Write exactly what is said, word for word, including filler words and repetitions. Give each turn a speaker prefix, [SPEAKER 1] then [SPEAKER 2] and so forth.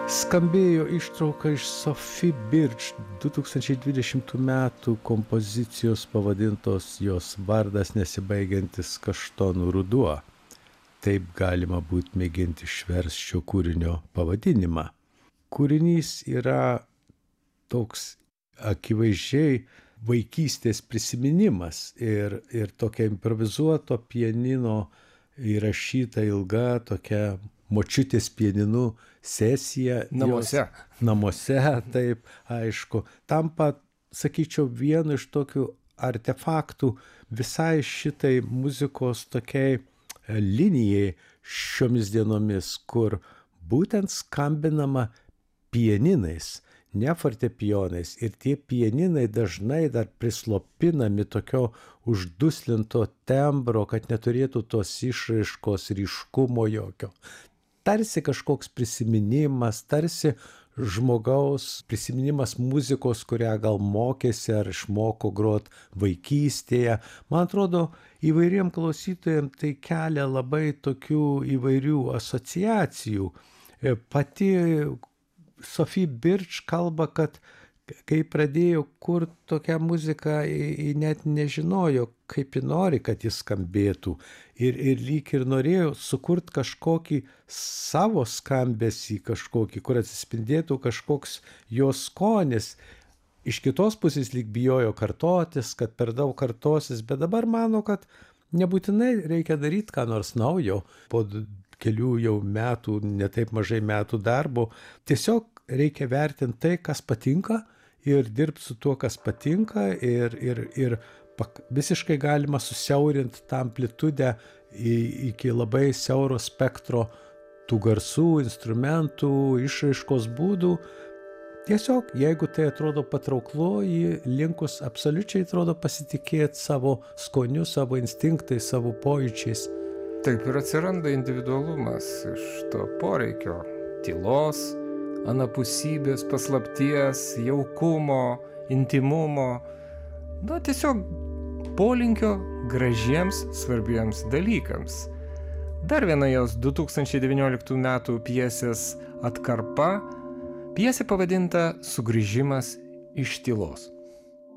[SPEAKER 1] Skambėjo ištrauka iš Sophie Birch du tūkstančiai dvidešimtų metų kompozicijos pavadintos Jos vardas nesibaigiantis kaštonų ruduo. Taip galima būt mėginti išversti šio kūrinio pavadinimą. Kūrinys yra toks akivaizdžiai vaikystės prisiminimas ir, ir tokia improvizuoto pianino įrašyta ilga tokia močiutės pianinų sesija.
[SPEAKER 2] Namuose.
[SPEAKER 1] Jos, namuose, taip, aišku. Tampa, sakyčiau, vienu iš tokių artefaktų visai šitai muzikos tokiai linijai šiomis dienomis, kur būtent skambinama pianinais, ne fortepijonais. Ir tie pianinai dažnai dar prislopinami tokio užduslinto tembro, kad neturėtų tos išraiškos ryškumo jokio. Tarsi kažkoks prisiminimas, tarsi žmogaus prisiminimas muzikos, kurią gal mokėsi ar išmoko grot vaikystėje. Man atrodo, įvairiem klausytojams tai kelia labai tokių įvairių asociacijų. Pati Sophie Birch kalba, kad kai pradėjo kurt tokią muziką, ji net nežinojo, kaip ji nori, kad jis skambėtų. Ir, ir lyg ir norėjo sukurt kažkokį savo skambesį, kažkokį, kur atsispindėtų kažkoks jos skonis. Iš kitos pusės lyg bijojo kartotis, kad per daug kartosis, bet dabar mano, kad nebūtinai reikia daryti ką nors naujo. Po kelių jau metų, ne taip mažai metų darbo, tiesiog reikia vertinti tai, kas patinka, ir dirbti su tuo, kas patinka, ir, ir, ir visiškai galima susiaurinti tą amplitudę iki labai siauro spektro tų garsų, instrumentų, išraiškos būdų. Tiesiog, jeigu tai atrodo patrauklu, ji linkus absoliučiai atrodo pasitikėti savo skoniu, savo instinktais, savo pojūčiais.
[SPEAKER 2] Taip ir atsiranda individualumas iš to poreikio tylos, anapusybės, paslapties, jaukumo, intimumo, na tiesiog polinkio gražiems, svarbiems dalykams. Dar viena jos du tūkstančiai devynioliktų metų pjesės atkarpa, pjesė pavadinta Sugrįžimas iš tylos.